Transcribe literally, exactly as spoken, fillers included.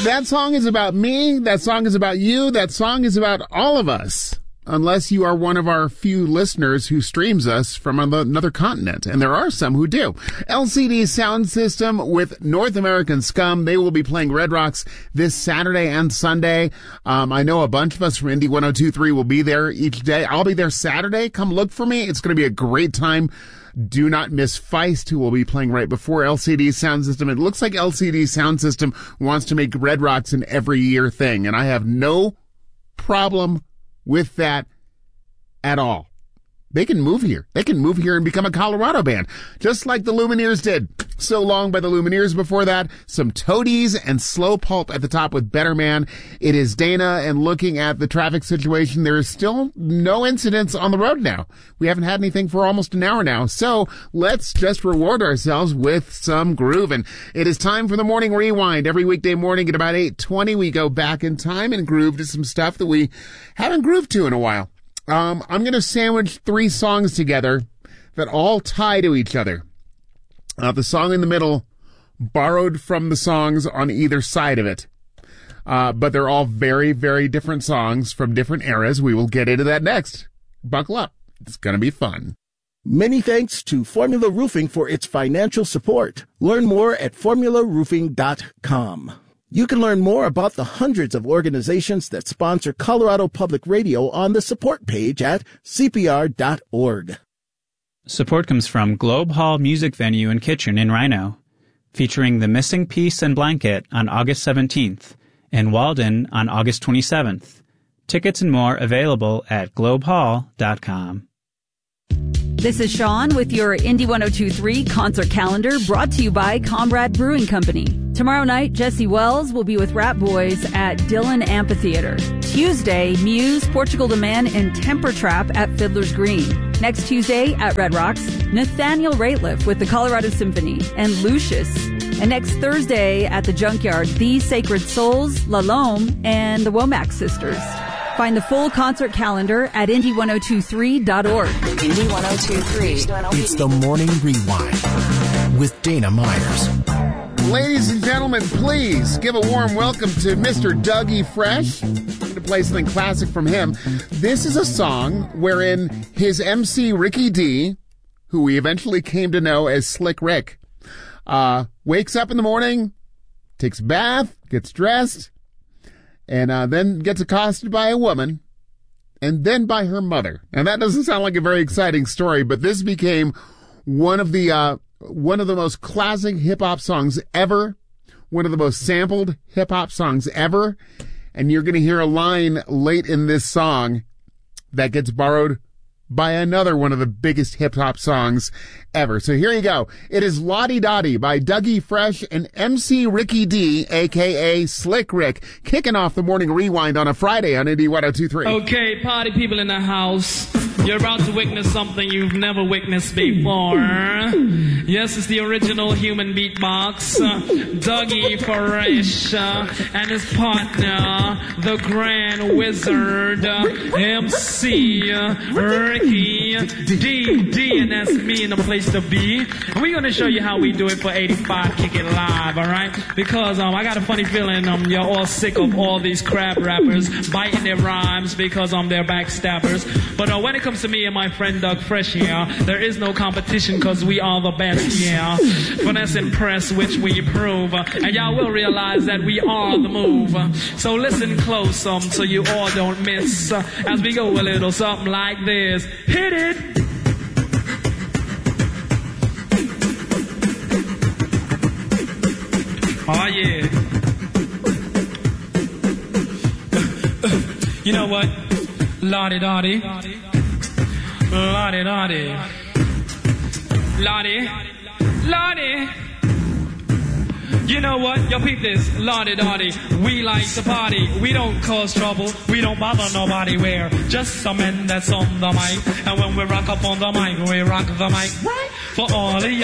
That song is about me. That song is about you. That song is about all of us. Unless you are one of our few listeners who streams us from another continent. And there are some who do. L C D Sound System with North American Scum. They will be playing Red Rocks this Saturday and Sunday. Um, I know a bunch of us from Indie one oh two point three will be there each day. I'll be there Saturday. Come look for me. It's going to be a great time. Do not miss Feist, who will be playing right before L C D Sound System. It looks like L C D Sound System wants to make Red Rocks an every year thing. And I have no problem with that at all. They can move here. They can move here and become a Colorado band, just like the Lumineers did. So Long by the Lumineers before that. Some Toadies and Slow Pulp at the top with Better Man. It is Dana, and looking at the traffic situation, there is still no incidents on the road now. We haven't had anything for almost an hour now. So let's just reward ourselves with some groove. And it is time for the Morning Rewind. Every weekday morning at about eight twenty, we go back in time and groove to some stuff that we haven't grooved to in a while. Um, I'm going to sandwich three songs together that all tie to each other. Uh, the song in the middle borrowed from the songs on either side of it. Uh, but they're all very, very different songs from different eras. We will get into that next. Buckle up. It's going to be fun. Many thanks to Formula Roofing for its financial support. Learn more at formula roofing dot com. You can learn more about the hundreds of organizations that sponsor Colorado Public Radio on the support page at C P R dot org. Support comes from Globe Hall Music Venue and Kitchen in Rhino, featuring The Missing Piece and Blanket on August seventeenth, and Walden on August twenty-seventh. Tickets and more available at globe hall dot com. This is Sean with your Indie one oh two point three concert calendar, brought to you by Comrade Brewing Company. Tomorrow night, Jesse Wells will be with Rat Boys at Dillon Amphitheater. Tuesday, Muse, Portugal the Man, and Temper Trap at Fiddler's Green. Next Tuesday at Red Rocks, Nathaniel Rateliff with the Colorado Symphony and Lucius. And next Thursday at the Junkyard, The Sacred Souls, La Lome, and the Womack Sisters. Find the full concert calendar at indie one oh two three dot org. Indie one oh two point three. It's the Morning Rewind with Dana Myers. Ladies and gentlemen, please give a warm welcome to Mister Dougie Fresh. I'm going to play something classic from him. This is a song wherein his M C Ricky D, who we eventually came to know as Slick Rick, uh, wakes up in the morning, takes a bath, gets dressed, and uh, then gets accosted by a woman, and then by her mother. And that doesn't sound like a very exciting story, but this became one of the uh, one of the most classic hip-hop songs ever, one of the most sampled hip-hop songs ever, and you're going to hear a line late in this song that gets borrowed by another one of the biggest hip-hop songs ever. So here you go. It is Lottie Dottie by Dougie Fresh and M C Ricky D, a k a. Slick Rick, kicking off the Morning Rewind on a Friday on Indie one oh two point three. Okay, party people in the house. You're about to witness something you've never witnessed before. Yes, it's the original human beatbox. Uh, Dougie Fresh uh, and his partner, the Grand Wizard, uh, M C uh, Ricky D. D, and that's me in the place to be. And we're going to show you how we do it for eighty-five Kick It Live, all right? Because um, I got a funny feeling um, you're all sick of all these crap rappers biting their rhymes because um, they're backstabbers. But uh, when it comes to me and my friend Doug Fresh here, there is no competition because we are the best, yeah. Finesse and press, which we prove. Uh, and y'all will realize that we are the move. Uh, so listen close um, so you all don't miss uh, as we go a little something like this. Hit it! Oh yeah. You know what? Lottie Dottie. Lottie Dottie. Lottie. Lottie. You know what? Yo, peep this. Lottie Dottie. We like to party. We don't cause trouble. We don't bother nobody. We're just some men that's on the mic. And when we rock up on the mic, we rock the mic. Right? For all of y'all.